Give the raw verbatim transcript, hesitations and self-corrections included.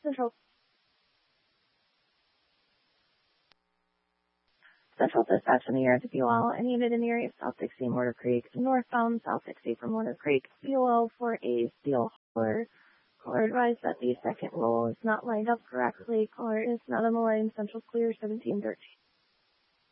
Central. Central dispatch in the area to B O L. Any unit in the area of South sixty Mortar Creek, northbound South sixty from Mortar Creek, B O L for a steel hauler. Caller advised that the second roll is not lined up correctly. Caller is not on the line. Central clear seventeen thirteen.